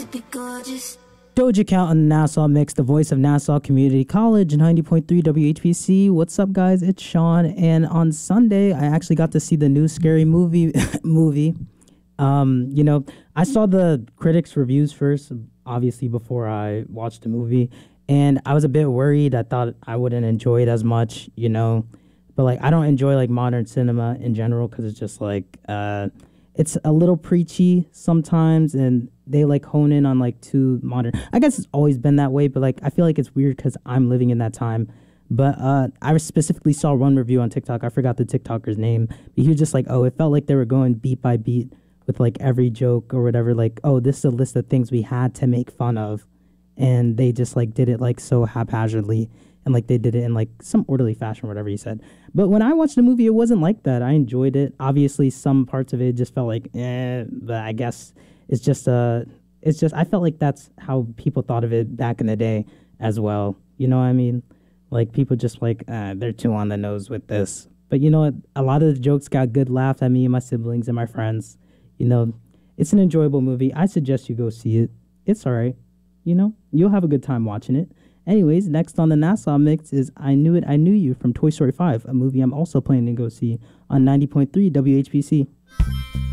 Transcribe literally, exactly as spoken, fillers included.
be gorgeous. Doja Cat on the Nassau Mix, the voice of Nassau Community College, ninety point three W H P C. What's up, guys? It's Sean, and on Sunday, I actually got to see the new Scary Movie movie. Um, you know, I saw the critics' reviews first, obviously, before I watched the movie, and I was a bit worried. I thought I wouldn't enjoy it as much, you know, but, like, I don't enjoy, like, modern cinema in general because it's just, like, uh, it's a little preachy sometimes, and they, like, hone in on, like, too modern. I guess it's always been that way, but, like, I feel like it's weird because I'm living in that time. But uh, I specifically saw one review on TikTok. I forgot the TikToker's name, but he was just like, oh, it felt like they were going beat by beat with, like, every joke or whatever. Like, oh, this is a list of things we had to make fun of. And they just, like, did it, like, so haphazardly. And, like, they did it in, like, some orderly fashion, whatever he said. But when I watched the movie, it wasn't like that. I enjoyed it. Obviously, some parts of it just felt like, eh, but I guess it's just, uh, it's just, I felt like that's how people thought of it back in the day as well. You know what I mean? Like, people just like, uh, they're too on the nose with this. But you know what? A lot of the jokes got good laughs at me and my siblings and my friends. You know, it's an enjoyable movie. I suggest you go see it. It's all right. You know, you'll have a good time watching it. Anyways, next on the Nassau Mix is I Knew It, I Knew You from Toy Story five, a movie I'm also planning to go see on ninety point three W H P C.